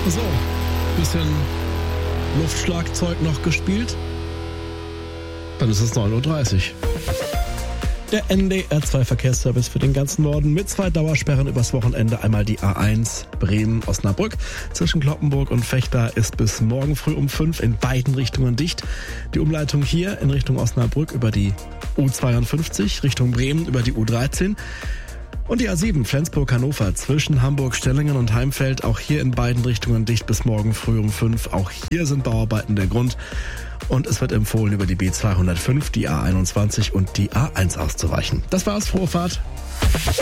So, bisschen Luftschlagzeug noch gespielt. Dann ist es 9.30 Uhr. Der NDR2 Verkehrsservice für den ganzen Norden mit 2 Dauersperren übers Wochenende. Einmal die A1 Bremen-Osnabrück zwischen Cloppenburg und Vechta ist bis morgen früh um 5 in beiden Richtungen dicht. Die Umleitung hier in Richtung Osnabrück über die U52, Richtung Bremen über die U13. Und die A7 Flensburg-Hannover zwischen Hamburg-Stellingen und Heimfeld, auch hier in beiden Richtungen dicht bis morgen früh um 5. Auch hier sind Bauarbeiten der Grund. Und es wird empfohlen, über die B205, die A21 und die A1 auszuweichen. Das war's, frohe Fahrt.